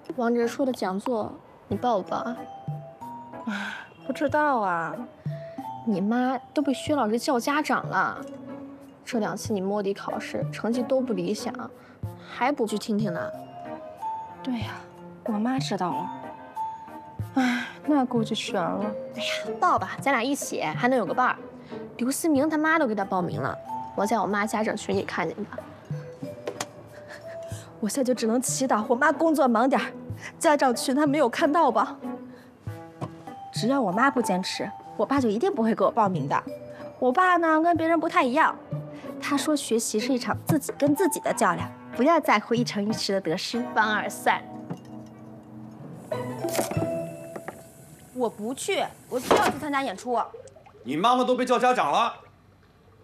王哲说的讲座，你报不报啊？ 不知道啊。 你妈都被薛老师叫家长了。这2次你摸底考试成绩都不理想，还不去听听呢？ 对呀，我妈知道了。哎，那估计悬了。 哎呀，报吧，咱俩一起还能有个伴儿。刘思明他妈都给他报名了，我在我妈家长群里看见的。 我现在就只能祈祷我妈工作忙点儿，家长群她没有看到吧。只要我妈不坚持，我爸就一定不会给我报名的。我爸呢，跟别人不太一样，他说学习是一场自己跟自己的较量，不要在乎一城一池的得失。 凡尔赛。 我不去，我就要去参加演出。 你妈妈都被叫家长了。